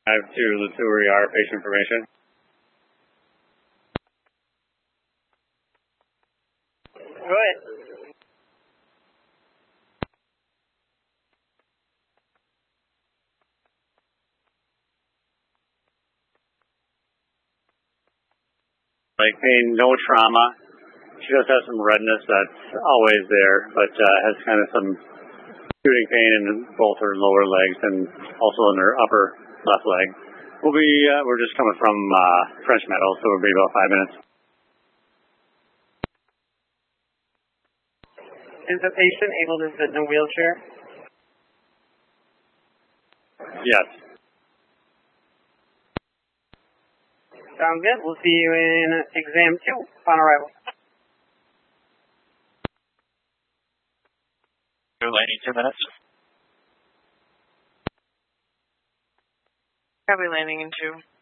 I have to Luturi R patient information. Go ahead. Leg pain, no trauma. She does have some redness that's always there, but has kind of some shooting pain in both her lower legs and also in her upper left leg. We're just coming from French Meadow, so we'll be about 5 minutes. Is the patient able to sit in a wheelchair? Yes. Sounds good. We'll see you in exam 2 upon arrival. Landing 2 minutes. Probably landing in 2.